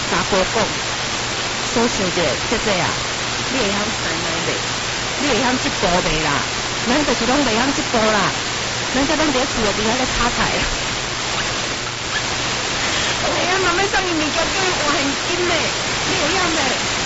查甫讲，所想着姐姐啊，你会晓生奶袂？你会晓这步袂啦？咱就是拢袂晓这步啦，咱甲咱伫厝内底咧炒菜啦。哎呀，妈妈送你物件叫你换现金咧，你会晓袂？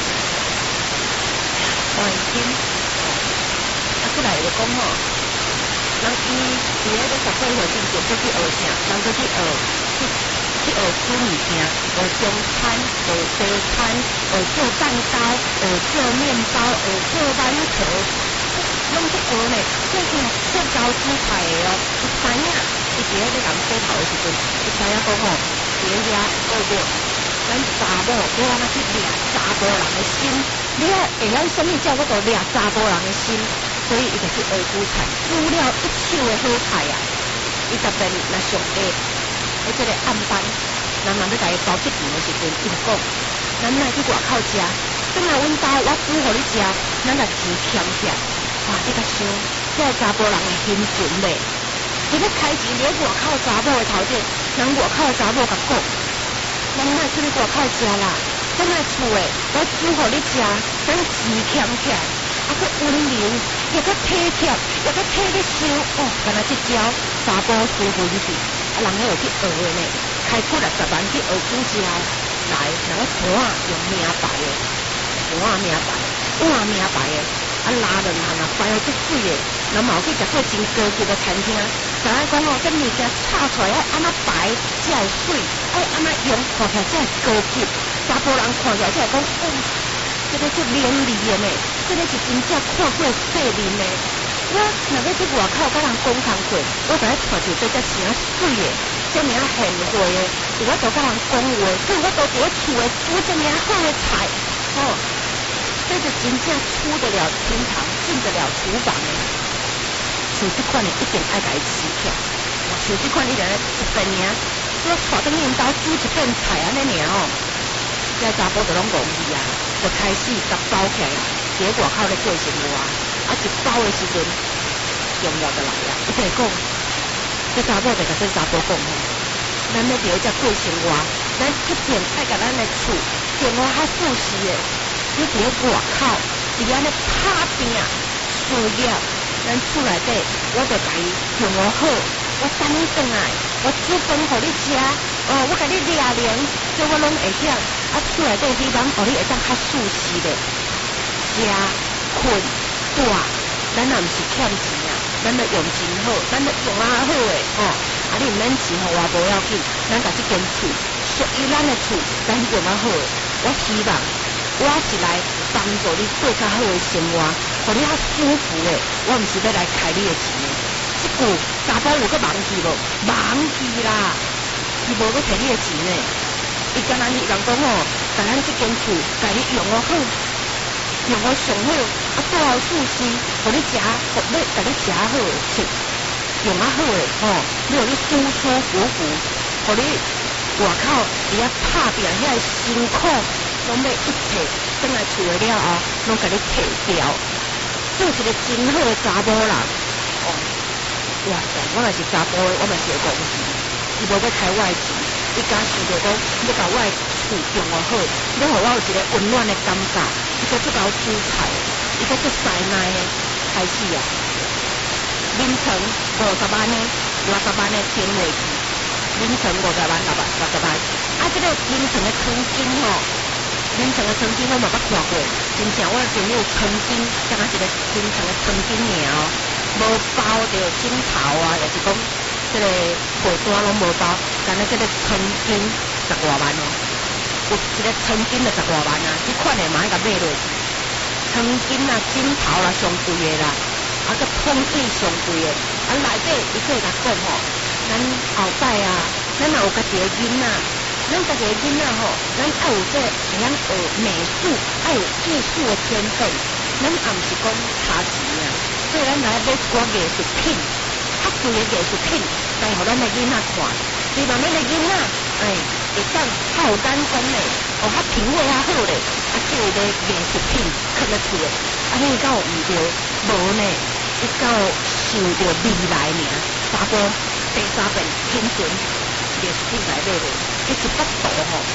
换现金，过来就讲吼，人伊伫咧15岁之前，就去学啥？人就去学煮物件，学中餐，学西餐，学做蛋糕，学做面包，学做馒头，拢去学呢。这是做高煮菜的哦。伊知影，伊伫咧人洗头的时阵，伊知影讲吼，伫咧掠学着咱查某要安怎去掠查甫人的心，你会晓什么叫做掠查甫人的心？所以伊就去学煮菜，煮了一手的好菜啊！伊特别若上下，即个暗班，人要甲伊包出钱的时阵，伊就讲，咱若去外口食，等下阮兜我煮互你食，咱甲钱欠起来。哇！你甲想，这查甫人会心存袂？伊要开钱伫外口查某的头前，人外口的查某甲讲，咱莫出去外口食啦，等下厝的我煮互你食，咱钱欠起来。啊，佮温柔，又佮体贴，又佮体咧想，哦，原来这招查甫师傅是，人迄有去学的呢，开几60万去学煮食，来，人个盘用名牌的，盘名牌，碗名牌的，拉两下啊，摆好足水的，人嘛有去食过真高级的餐厅，知影讲哦，这物件炒出来要安怎摆才会水，要安怎用看起来才会高级，查甫人看起来才会讲，哦。这个足免利的呢，这个是真正看过世面的。我若要去外口甲人讲工课，我甲伊带就做遮啥水的，遮尔贤惠的，我都甲人讲话，所以我都伫咧厝的煮遮尔好的菜，哦，这就真正出得了厅堂，进得了厨房的。像这款的一定爱甲伊吃起，像这款一定一份尔，我带着面包煮一份菜安尼尔哦。这查甫就拢戆去啊，就开始甲包起来，伫外口咧过生活，啊一包的时阵，重要就来啊！伊就会讲，这查某就甲这查甫讲吼，咱咧伫咧遮过生活，咱一定爱甲咱的厝生活较舒适的。你伫咧外口，伫安尼打拼事业，咱厝内底，我就甲伊生活好，我等你转来，我煮饭互你食，我甲你掠零，这我拢会晓。啊，厝内底希望互你会当较舒适的食、困、住，咱若毋是欠钱啊，咱著用真好，咱著用好的哦。啊，你毋免钱互我无要紧，咱甲这间厝属于咱的厝，咱用好的。我希望我是来帮助你过较好的生活，互你较舒服的。我毋是要来开你的钱的。这句查甫有搁忘记无？忘记啦，伊无搁摕你的钱呢。伊敢若希望讲吼，甲咱这间厝，甲你用好，用上好，啊，做好舒适，互你食，互你甲你食好食，用好的吼，你互你舒舒服服，互你外口伫遐打拼遐辛苦，拢要一切转来厝的了后，拢甲你摕掉，做一个真好的查某人。哦，哇塞，我若是查甫的，我嘛是会讲是，伊无要开我的钱。伊敢想着讲，要甲我的厝用好，要互我有一个温暖的感觉。伊个做够煮菜，伊个做师奶的，开始啊，眠床50万的、60万的天话去，眠床50万、60万。啊，这个眠床的床巾吼，眠床的床巾我嘛捌看过，真正我朋友床巾，敢若一个眠床的床巾尔哦，无包着枕头啊，也是讲。这个被单拢无包，但是这个床巾10多万哦，有一个床巾就10多万啊，这款的嘛爱甲买落去。床巾啦、枕头啦，上贵的啦，啊个通椅上贵的，啊内底伊个甲讲吼，咱后摆啊，咱若有家己的囡仔，咱家己的囡仔吼，咱爱有这会晓学美术，爱有艺术的天分，咱也毋是讲差钱啊，所以咱来买一寡艺术品。较贵的艺术品，带互咱的囡仔看，希望咱的囡仔，会当较有眼光的，较品味较好的，叫伊的艺术品放咧厝的，迄敢有毋对？无呢，伊敢有想着未来尔，查甫第3遍天准艺术品来买落，迄一幅图吼。